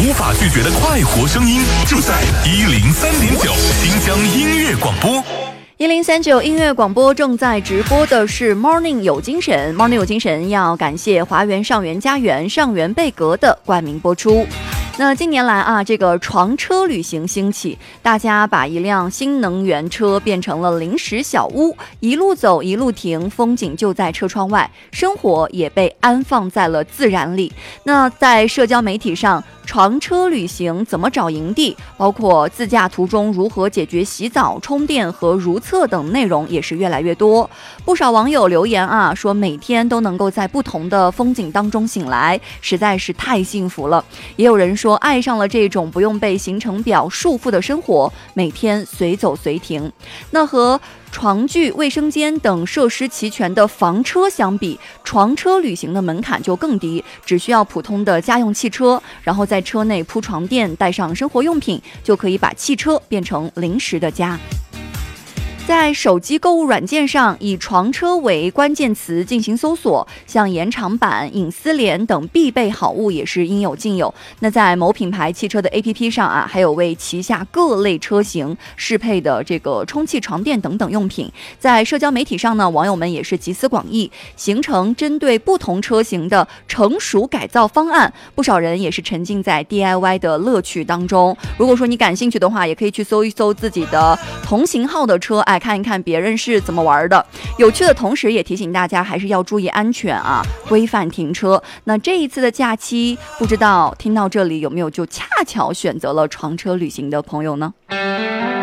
无法拒绝的快活声音，就在103.9新疆音乐广播。 1039音乐广播正在直播的是 Morning 有精神 Morning 有精神，要感谢华园上元家园上元贝格的冠名播出。那近年来啊，这个床车旅行兴起，大家把一辆新能源车变成了临时小屋，一路走一路停，风景就在车窗外，生活也被安放在了自然里。那在社交媒体上，床车旅行怎么找营地，包括自驾途中如何解决洗澡、充电和如厕等内容也是越来越多。不少网友留言啊，说每天都能够在不同的风景当中醒来，实在是太幸福了。也有人说爱上了这种不用被行程表束缚的生活，每天随走随停。那和床具、卫生间等设施齐全的房车相比，床车旅行的门槛就更低，只需要普通的家用汽车，然后在车内铺床垫，带上生活用品，就可以把汽车变成临时的家。在手机购物软件上，以床车为关键词进行搜索，像延长板、隐私帘等必备好物也是应有尽有。那在某品牌汽车的 APP 上啊，还有为旗下各类车型适配的这个充气床垫等等用品。在社交媒体上呢，网友们也是集思广益，形成针对不同车型的成熟改造方案。不少人也是沉浸在 DIY 的乐趣当中。如果说你感兴趣的话，也可以去搜一搜自己的同型号的车，看一看别人是怎么玩的。有趣的同时也提醒大家还是要注意安全啊，规范停车。那这一次的假期，不知道听到这里有没有就恰巧选择了床车旅行的朋友呢？